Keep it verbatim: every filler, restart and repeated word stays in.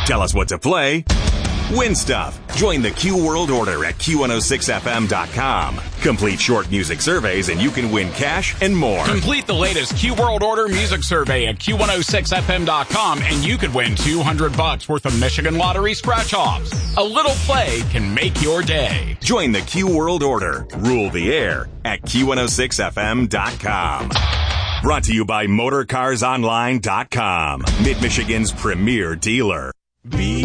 Tell us what to play. Win stuff. Join the Q World Order at Q one oh six F M dot com. Complete short music surveys and you can win cash and more. Complete the latest Q World Order music survey at Q one oh six F M dot com and you could win two hundred bucks worth of Michigan Lottery scratch-offs. A little play can make your day. Join the Q World Order. Rule the air at Q one oh six F M dot com. Brought to you by Motor Cars Online dot com, Mid-Michigan's premier dealer. Be